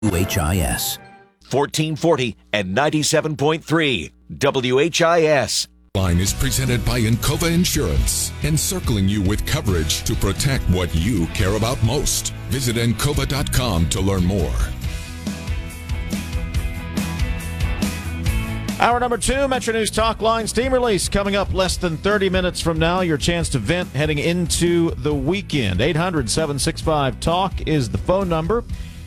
WHIS. 1440 and 97.3 WHIS. Line is presented by Encova Insurance, encircling you with coverage to protect what you care about most. Visit Encova.com to learn more. Hour number 2, Metro News Talk Line steam release coming up less than 30 minutes from now. Your chance to vent heading into the weekend. 800-765-TALK is the phone number.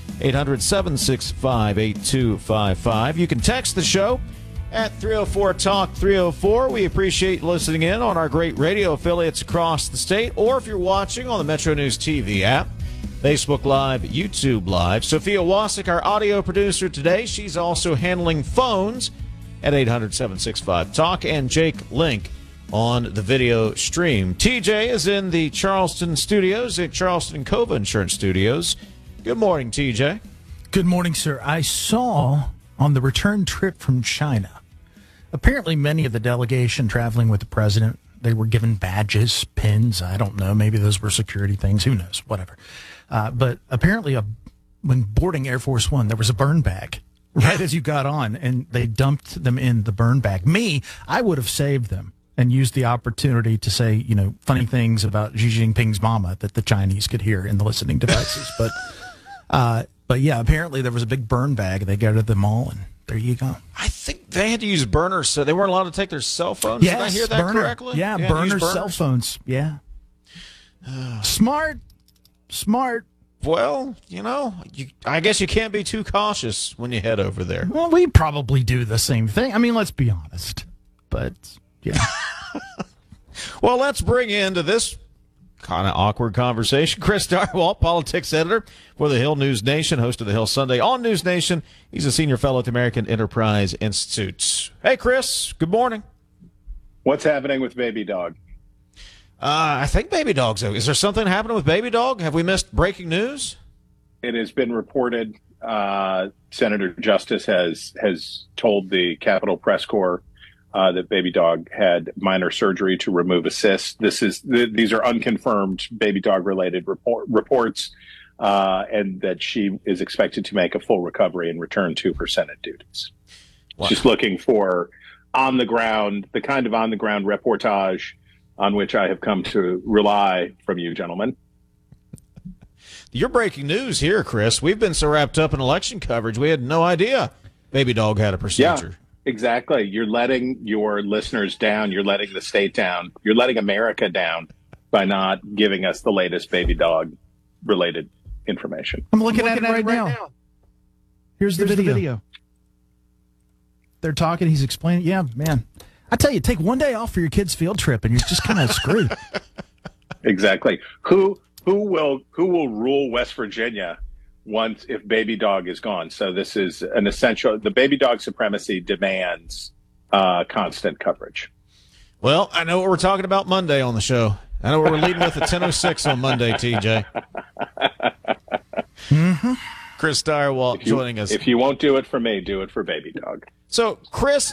800-765-8255. You can text the show at 304-TALK-304. We appreciate listening in on our great radio affiliates across the state, or if you're watching on the Metro News TV app, Facebook Live, YouTube Live. Sophia Wasik, our audio producer today, she's also handling phones at 800-765-TALK, and Jake Link on the video stream. TJ is in the Charleston studios, at Charleston Encova Insurance Studios. Good morning, TJ. Good morning, sir. I saw on the return trip from China, apparently many of the delegation traveling with the president, they were given badges, pins, I don't know, maybe those were security things, who knows, whatever. But apparently when boarding Air Force One, there was a burn bag right as you got on, and they dumped them in the burn bag. I would have saved them and used the opportunity to say, funny things about Xi Jinping's mama that the Chinese could hear in the listening devices. But yeah, apparently there was a big burn bag. They go to the mall, and there you go. I think they had to use burners, so they weren't allowed to take their cell phones. Yes, did I hear that correctly? Yeah, burners, cell phones. Yeah. Smart. Well, I guess you can't be too cautious when you head over there. Well, we probably do the same thing. I mean, let's be honest. But, yeah. Well, let's bring into this kind of awkward conversation Chris Darwalt, politics editor for the Hill News Nation, host of the Hill Sunday on News Nation. He's a senior fellow at the American Enterprise Institute. Hey, Chris, good morning. What's happening with Baby Dog? I think Baby Dog's okay. Is there something happening with Baby Dog? Have we missed breaking news? It has been reported. Senator Justice has told the Capitol Press Corps that Baby Dog had minor surgery to remove a cyst. These are unconfirmed Baby Dog related reports, and that she is expected to make a full recovery and return to her Senate duties. Wow. Just looking for the kind of on the ground reportage on which I have come to rely from you, gentlemen. You're breaking news here, Chris. We've been so wrapped up in election coverage, we had no idea Baby Dog had a procedure. Yeah, exactly. You're letting your listeners down. You're letting the state down. You're letting America down by not giving us the latest Baby Dog-related information. I'm looking at it right now. Here's the video. They're talking. He's explaining. Yeah, man. I tell you, take one day off for your kid's field trip, and you're just kind of screwed. Exactly. Who will rule West Virginia if Baby Dog is gone? So this is an essential. The Baby Dog supremacy demands constant coverage. Well, I know what we're talking about Monday on the show. I know what we're leading with at 10:06 on Monday, TJ. Mm-hmm. Chris Darwalt joining us. If you won't do it for me, do it for Baby Dog. So, Chris.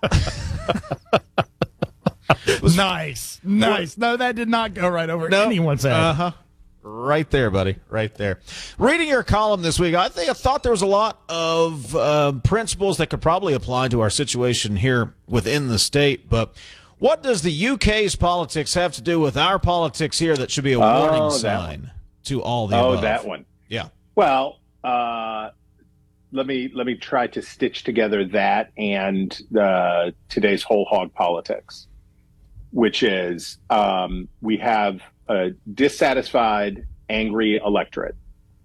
Nice. No, that did not go right over anyone's head. Uh-huh. Right there, buddy. Right there. Reading your column this week, I thought there was a lot of principles that could probably apply to our situation here within the state. But what does the UK's politics have to do with our politics here that should be a warning sign to all the above? Oh, that one. Yeah. Well, let me try to stitch together that and today's whole hog politics, which is we have a dissatisfied, angry electorate.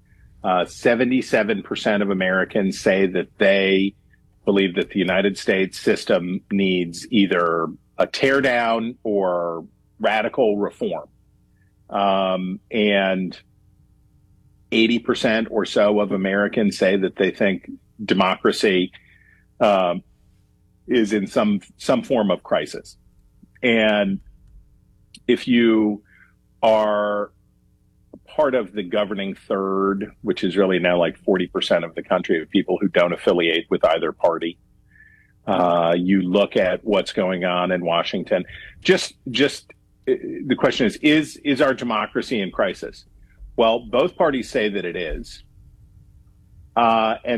77% of Americans say that they believe that the United States system needs either a teardown or radical reform. And 80% or so of Americans say that they think democracy is in some form of crisis. And if you are part of the governing third, which is really now like 40% of the country of people who don't affiliate with either party, you look at what's going on in Washington. Just the question is our democracy in crisis? Well, both parties say that it is. And